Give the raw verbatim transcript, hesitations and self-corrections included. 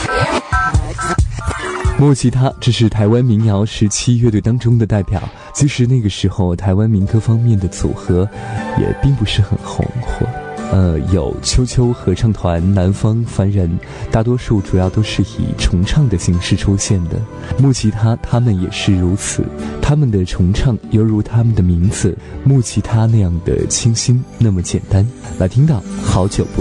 木吉他，这是台湾民谣时期乐队当中的代表。其实那个时候，台湾民歌方面的组合也并不是很红火。呃，有秋秋合唱团、南方凡人，大多数主要都是以重唱的形式出现的。木吉他他们也是如此，他们的重唱犹如他们的名字木吉他那样的清新，那么简单。来听到好久不